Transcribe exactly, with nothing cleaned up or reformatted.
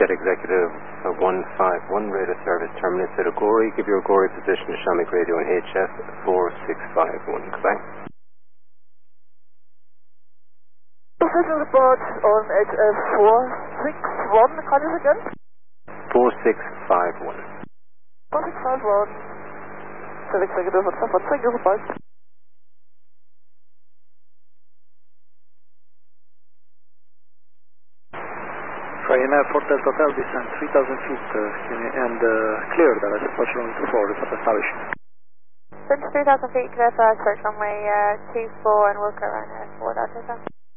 Flight Executive uh, one five one, radar service terminus at Agori. Give your Agori position to Shamik Radio on H F four six five one. Goodbye. Position report on H F four six one, can you again? four six five one. four six five one. Flight Executive one five one, thank you, goodbye. Ryanair Fort Delta Hotel, descent three thousand feet uh, and uh, clear the rest approach runway two four, report establishment. Since three thousand feet, clear for approach runway uh, two four and we'll go around here for that.